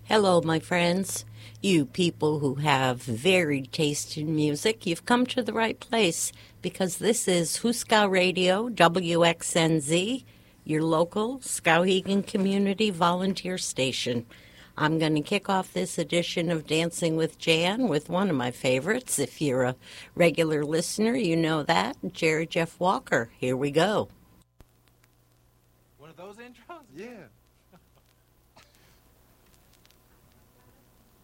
Hello, my friends. You people who have varied taste in music, you've come to the right place because this is Huska Radio, WXNZ, your local Skowhegan Community Volunteer Station. I'm going to kick off this edition of Dancing with Jan with one of my favorites. If you're a regular listener, you know that, Jerry Jeff Walker. Here we go. One of those intros? Yeah.